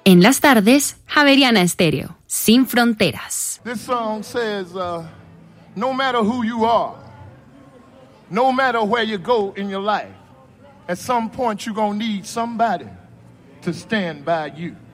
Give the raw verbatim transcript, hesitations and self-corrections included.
En las tardes, Javeriana Estéreo, sin fronteras. This song says, uh, no matter who you are, no matter where you go in your life, at some point you're going to need somebody to stand by you.